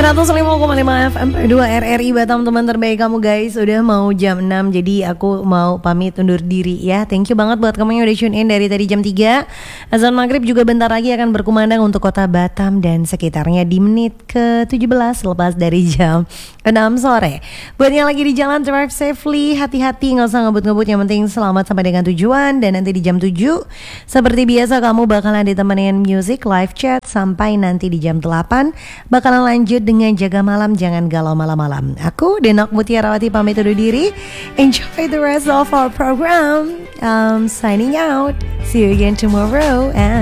105,5 FM 2 RRI Batam, teman terbaik kamu guys. Udah mau jam 6, jadi aku mau pamit undur diri ya. Thank you banget buat kamu yang udah tune in dari tadi jam 3. Azan maghrib juga bentar lagi akan berkumandang untuk kota Batam dan sekitarnya di menit ke-17 lepas dari jam 6 sore. Buat yang lagi di jalan, drive safely, hati-hati, gak usah ngebut-ngebut, yang penting selamat sampai dengan tujuan. Dan nanti di jam 7 seperti biasa kamu bakalan ditemenin music live chat sampai nanti di jam 8 bakalan lanjut dengan jaga malam, jangan galau malam-malam. Aku Denok Mutiarawati pamit undur diri. Enjoy the rest of our program. Signing out. See you again tomorrow and